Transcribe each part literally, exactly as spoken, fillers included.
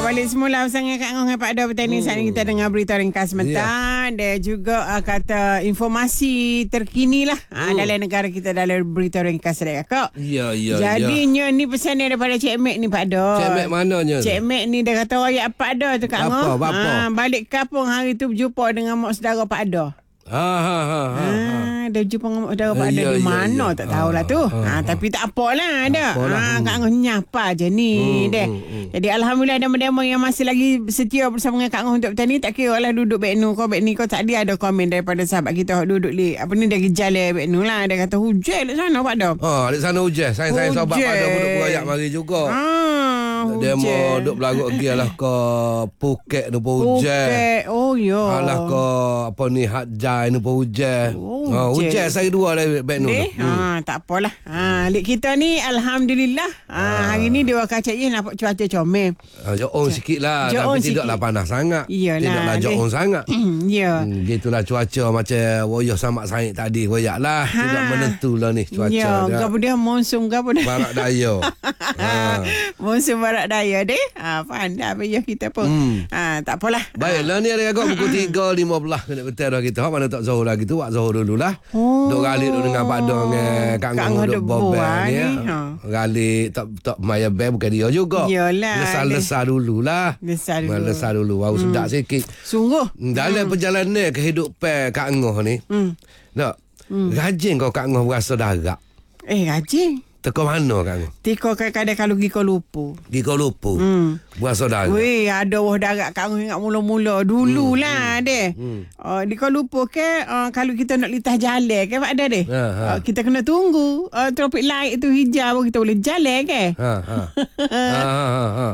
balik semula bersama Kak Ngong Pak Dor Petani. Saat ini kita dengar berita ringkas sebentar. Yeah. Dan juga uh, kata informasi terkini lah uh, hmm. dalam negara kita dalam berita ringkas dia Kak. Ya, ya, Jadinya ya. ni pesan daripada Cik Mek ni Pak Dor. Cik Mek mananya? Cik Mek ni dia kata royak Pak Dor tu Kak Ngong. Apa? Apa? Uh, balik kampung hari tu berjumpa dengan mak saudara Pak Dor. Ha ha ha ha. Ah, dia jumpa dengan saudara Pak Ya, Dor di ya, mana ya. tak tahulah tu. Ah, Ha, ah, tapi tak apalah dah. Apalah. Ha, Kak Ngong nyapa je ni Hmm, deh. hmm, hmm. Jadi alhamdulillah demo-demo yang masih lagi setia bersama dengan Kak Ngong untuk petani, tak kira lah duduk baik nu kau baik ni kau. Tadi ada komen daripada sahabat kita duduk di apa ni dia gejala baik nu lah. Dia kata hujan di sana Pak Dor. Ha, di sana hujan. Saya-saya sahabat Hujan. pada duduk berayak mari juga. Ah, Dia mau hujan. duduk berlagu pergi lah ke Phuket ni pun hujan. Phuket. Oh ya. Alah ke apa ni Hat Jai ni pun hujan. Oh, Ha, hujan. hujan saya dua lah baik nu. Deh, ha, tak apalah. Ha, lik kita ni alhamdulillah. Ha, hari ni dia akan cakap nampak cuaca comel. Ha, jauh sikit lah. Jauh Tapi tidaklah sikit. panas sangat. Iyalah, Tidaklah jauh deh. sangat. Ya. Hmm, gitulah cuaca macam woyoh sama saing tadi koyak lah. Ha. Tidak menentu lah ni cuaca. Ya, dia. gapo dia monsun gapo dia. Barak daya. ha. Monsun barat daya deh. Ha, pandai payah kita pun. Hmm. Ha, tak apalah. Baiklah ni ada agak pukul tiga lima belas kena betul dah kita. Mana tak Zohor lagi tu, buat Zohor dululah. Oh. Duk galik duk dengan Pak Dor dengan Kak Kak Ngong Ngong duk duk bobel buat ni. ni, Ha. ha. Galik tak tak maya bel bukan dia juga. Yalah, Lesar-lesar dululah. Lesar dulu. Lesar dulu. Baru sedap sikit. Sungguh. Dalam perjalanan kehidupan Kak Ngong ni. Hmm. Tak. Rajin kau Kak Ngong berasa darat. Eh, rajin. Teko mana Kak Ngong? Tiko kadang-kadang kalau pergi kau lupa. Di kau lupa. Hmm. Berasa darat. Weh, ada wah darat Kak Ngong ingat mula-mula. Dululah hmm. deh. Hmm. Uh, di kau lupa ke uh, kalau kita nak litah jalan ke Pak Dah deh. Ha, ha. Uh, kita kena tunggu uh, traffic light tu hijau baru kita boleh jalan ke. Ha ha. ha ha ha.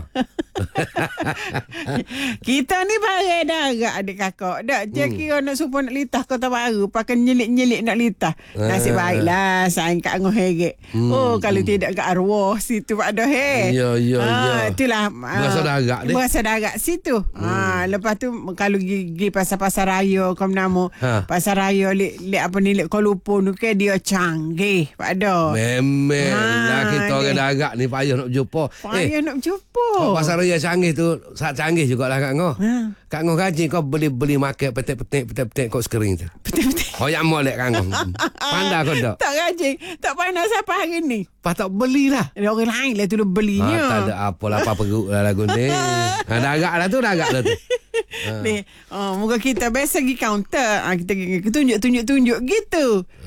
Kita ni barang darat adik kakak. Tak je Hmm. kira nak supaya nak litah kota baru pakai nyelik-nyelik nak litah. Nasib Ah. baiklah sayang Kak Ngong heret. Hmm. Oh kalau tidak ke arwah situ Pak Dah he. Ya, ya, Ah, ya. itulah Berasa ah, darat deh. Berasa darat situ. Hmm. Ha, lepas tu kalau pergi pasar-pasar raya kau nama Ha. pasar raya lek lek apa ni lek kau lupa tu ke dia canggih Pak Dah. Memang Ha, lah kita orang deh. darat ni payah nak jumpa. Payah nak jumpa. Oh, pasar raya canggih tu, saat canggih jugalah Kak Ngong. Ha. Kak Ngong rajin kau beli-beli makan petik-petik petik-petik kau skrin tu. Betul-betul. Oh yang molek Kak Ngong. Pandai kau tak? Tak rajin. Tak pandai siapa hari ni. Pas tak belilah. Ada orang lain lah tu dia Ha, belinya. tak ada apalah apa perut lah lagu ni. Ha, darat lah tu, darat lah tu. Ha. Ni, oh, muka kita biasa pergi kaunter. Ha, kita pergi tunjuk-tunjuk-tunjuk gitu.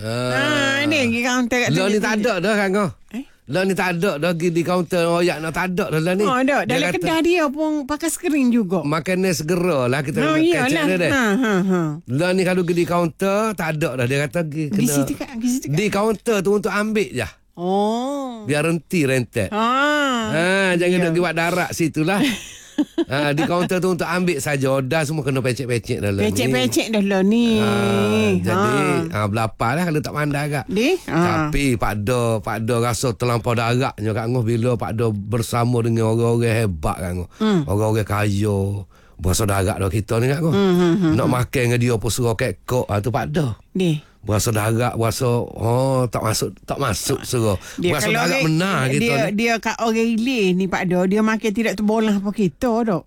Ha, ni pergi kaunter kat Lah ni tunjuk-tunjuk. tak ada dah Kak Ngong. Eh? Lah ni tak ada dah pergi di kaunter royak nak tak ada dah lah ni. Oh, ada. Dia Dalam kata, kedai dia pun pakai skrin juga. makanan segera lah kita Oh, nak iyalah. kecek dia deh. Ha, ha, ha. Lah ni kalau pergi di kaunter tak ada dah. Dia kata pergi Di kena situ kat, di situ kat. di kaunter tu untuk ambil je. Oh. Biar renti rentet. Ha. Ha, jangan Ya. nak pergi buat darat situlah. ha, di kaunter tu untuk ambil saja. Dah semua kena pecek-pecek dah lah. Pecek-pecek dah lah ni. Ha, jadi Ha. ha. belapar lah kalau tak pandai agak. Di? Ha. Tapi Pak Dor, Pak Dor rasa terlampau daratnya Kak Ngong bila Pak Dor bersama dengan orang-orang hebat Kak Ngong. Hmm. Orang-orang kaya. Berasa darat dah kita ni Kak Ngong. Hmm, hmm, hmm. Nak makan dengan dia pun suruh kekok. Ha, tu Pak Dor. Di. Berasa darat, berasa oh tak masuk, tak masuk suruh. Berasa kalau darat orang- benar dia, kita dia, ni. dia kat orang relay ni Pak Dah. Dia makan tidak terbolah apa kita dok.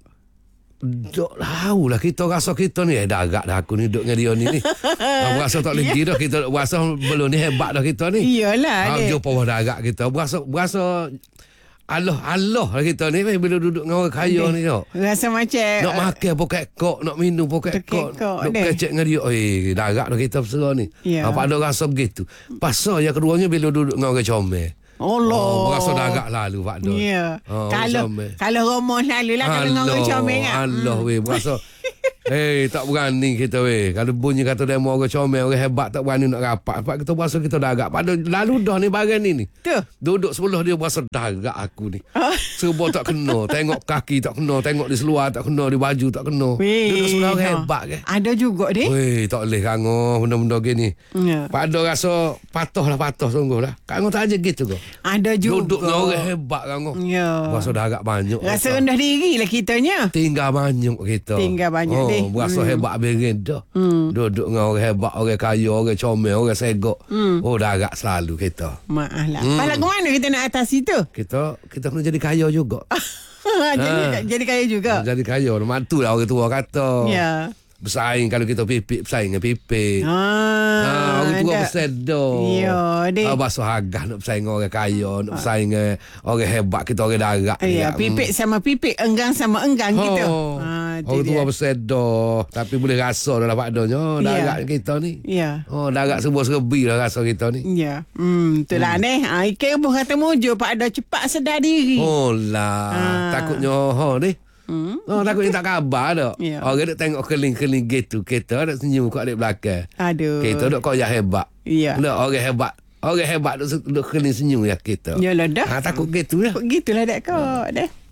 Duk tahu lah kita rasa kita ni eh darat dah aku ni duduk dengan dia ni ni. Ha, berasa tak lagi dah kita berasa belum ni hebat dah kita ni. Iyalah. Ha, dek. jumpa bawah darat kita berasa berasa Allah Allah lah kita ni eh, bila duduk dengan orang kaya Dek. ni tau. Rasa macam Nak makan pokok kok, nak minum pokok kok, Kekok, nak dek. kecek dengan dia. Eh, darat dah kita berserah ni. Ya. Ha, pada rasa begitu. Pasal yang keduanya bila duduk dengan orang comel. Allah. Oh, berasa darat lalu Pak Dor. Ya. Oh, kalau comel. kalau romo lalu lah kalau dengan orang comel kan. Allah weh berasa Hei, tak berani kita weh. Kalau bunyi kata demo orang comel, orang hebat tak berani nak rapat. Sebab kita berasa kita darat. Pada lalu dah ni barang ni ni. Tu. Duduk sebelah dia berasa darat aku ni. Serba tak kena. Tengok kaki tak kena. Tengok di seluar tak kena. Di baju tak kena. Weh, Duduk sebelah orang ha. hebat ke. Ada juga deh. Weh, tak boleh Kak Ngong benda-benda gini. Ya. Pak Dor rasa patuh lah patuh sungguh lah. Kak Ngong tak aja gitu kok. Ada juga. Duduk dengan orang hebat Kak Ngong. Ya. Berasa darat banyak. Rasa rendah diri lah kitanya. Tinggal banyak kita. Tinggal banyak, oh, deh. Berasa Hmm. hebat beren dah. Hmm. Duduk dengan orang hebat, orang kaya, orang comel, orang segok. Hmm. Oh, darat selalu kita. Maaf lah. Hmm. Pala ke mana kita nak atas itu? Kita kita kena jadi kaya juga. ha, jadi, Ha. jadi kaya juga. Jadi kaya. Mak tu lah orang tua kata. Ya. Bersaing kalau kita pipik, bersaing dengan pipik. Ha, Ha, orang tua dah. bersedar. Ya, dek. Ha, basuh agah nak bersaing dengan orang kaya, nak bersaing dengan orang hebat, kita orang darat. Ya, pipik sama pipik, enggang sama enggang kita. Oh. Ha, tu Orang tua dia. bersedar, tapi boleh rasa dah padanya. Oh, Ya. darat kita ni. Ya. Oh, darat sebuah serbi lah rasa kita ni. Ya. Hmm, itulah hmm. ni. Ha, ikan pun kata mujur Pak Dah cepat sedar diri. Oh lah, Ha. takutnya ha ni. Hmm. Oh, takutnya tak khabar dah. Ya. Orang duk tengok keling-keling gitu, kita duk senyum kat adik belakang. Aduh. Kita duk koyak hebat. Ya. Duk orang hebat. Orang hebat duk, duk keling senyum ya kita. Yalah dah. Ha, takut gitu lah. Begitulah dek kau. Dah.